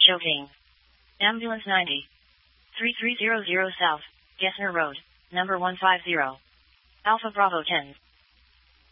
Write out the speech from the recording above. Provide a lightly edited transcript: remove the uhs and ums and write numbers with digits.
Choping. Ambulance 90. 3300 South, Gessner Road, number 150. Alpha Bravo 10.